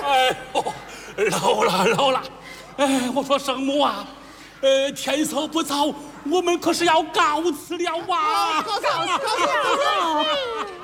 哎呦，老了！哎，我说圣母啊，天色不早，我们可是要告辞了哇！ 告辞啊！